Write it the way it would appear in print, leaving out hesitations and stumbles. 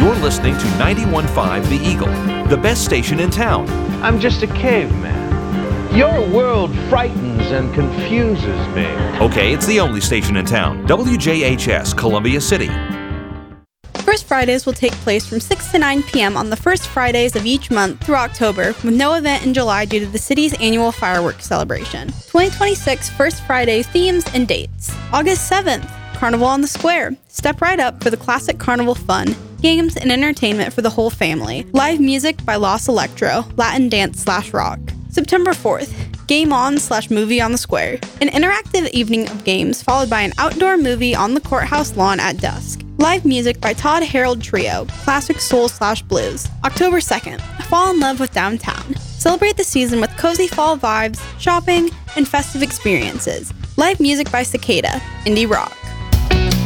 You're listening to 91.5 The Eagle, the best station in town. I'm just a caveman. Your world frightens and confuses me. Okay, it's the only station in town. WJHS, Columbia City. First Fridays will take place from 6 to 9 p.m. on the first Fridays of each month through October, with no event in July due to the city's annual fireworks celebration. 2026 First Friday themes and dates. August 7th, Carnival on the Square. Step right up for the classic carnival fun, games, and entertainment for the whole family. Live music by Los Electro, Latin dance/rock. September 4th, Game On/Movie on the Square. An interactive evening of games followed by an outdoor movie on the courthouse lawn at dusk. Live music by Todd Harold Trio, classic soul/blues. October 2nd, Fall in Love with Downtown. Celebrate the season with cozy fall vibes, shopping, and festive experiences. Live music by Cicada, indie rock.